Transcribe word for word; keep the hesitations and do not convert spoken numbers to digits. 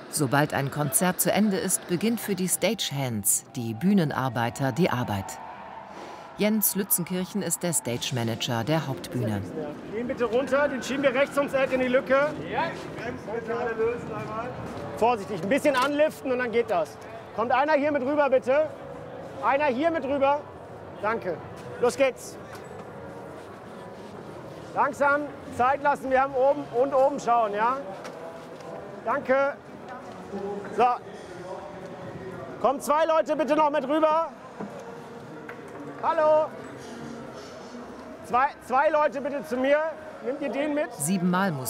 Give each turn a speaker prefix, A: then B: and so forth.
A: Sobald ein Konzert zu Ende ist, beginnt für die Stagehands, die Bühnenarbeiter, die Arbeit. Jens Lützenkirchen ist der Stage Manager der Hauptbühne.
B: Gehen bitte runter, den schieben wir rechts ums Eck in die Lücke. Ja. Vorsichtig, ein bisschen anliften und dann geht das. Kommt einer hier mit rüber, bitte. Einer hier mit rüber. Danke. Los geht's. Langsam Zeit lassen, wir haben oben und oben schauen, ja? Danke. So. Kommen zwei Leute bitte noch mit rüber. Hallo. Zwei, zwei Leute bitte zu mir. Nehmt ihr den mit?
A: Siebenmal muss